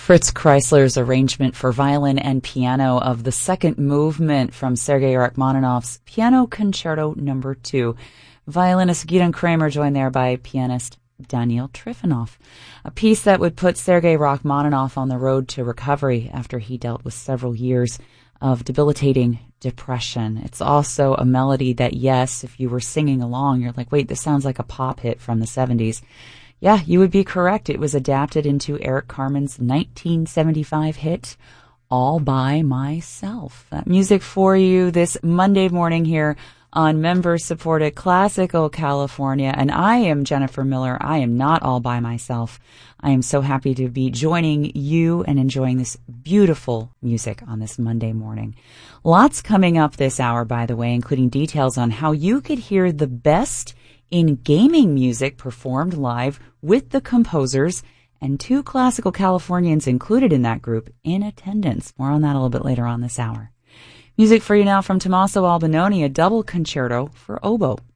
Fritz Kreisler's arrangement for violin and piano of the second movement from Sergei Rachmaninoff's Piano Concerto No. 2. Violinist Gidon Kremer joined there by pianist Daniel Trifonov, a piece that would put Sergei Rachmaninoff on the road to recovery after he dealt with several years of debilitating depression. It's also a melody that, yes, if you were singing along, you're like, wait, this sounds like a pop hit from the 70s. Yeah, you would be correct. It was adapted into Eric Carmen's 1975 hit, All By Myself. That music for you this Monday morning here on member-supported Classical California. And I am Jennifer Miller. I am not all by myself. I am so happy to be joining you and enjoying this beautiful music on this Monday morning. Lots coming up this hour, by the way, including details on how you could hear the best in gaming music performed live with the composers, and 2 Classical Californians included in that group in attendance. More on that a little bit later on this hour. Music for you now from Tommaso Albinoni, a double concerto for oboe.